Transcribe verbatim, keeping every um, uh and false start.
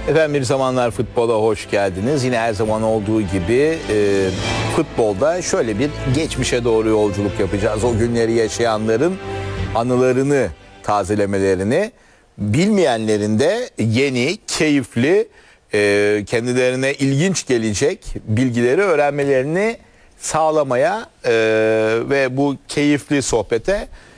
Efendim bir zamanlar futbola hoş geldiniz. Yine her zaman olduğu gibi e, futbolda şöyle bir geçmişe doğru yolculuk yapacağız. O günleri yaşayanların anılarını tazelemelerini, bilmeyenlerin de yeni, keyifli, e, kendilerine ilginç gelecek bilgileri öğrenmelerini sağlamaya e, ve bu keyifli sohbete